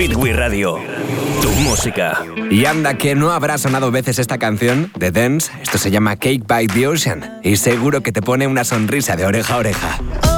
Speedway Radio. Tu música. Y anda que no habrá sonado veces esta canción de Dance. Esto se llama Cake by the Ocean y seguro que te pone una sonrisa de oreja a oreja.